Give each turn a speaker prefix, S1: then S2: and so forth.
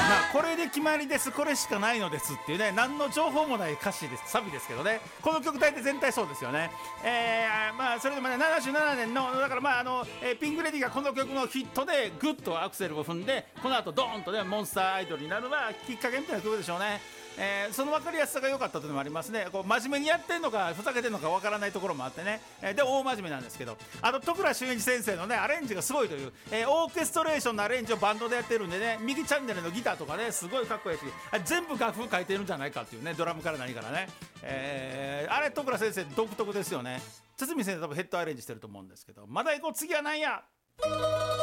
S1: これで決まりです、これしかないのですっていうね、何の情報もない歌詞です、サビですけどね。この曲大体全体そうですよね。それでもね、77年のだからピンク・レディーがこの曲のヒットでグッとアクセルを踏んで、この後ドーンとねモンスターアイドルになるのはきっかけみたいな曲でしょうね。その分かりやすさが良かったというのもありますね。こう真面目にやってんのかふざけてんのか分からないところもあってね、で大真面目なんですけど、あと戸倉俊一先生のねアレンジがすごいという、オーケストレーションのアレンジをバンドでやってるんでね、右チャンネルのギターとかねすごいかっこいいし、全部楽譜書いてるんじゃないかっていうね、ドラムから何からね、あれ戸倉先生独特ですよね。堤先生多分ヘッドアレンジしてると思うんですけど、まだ行こう次は何や。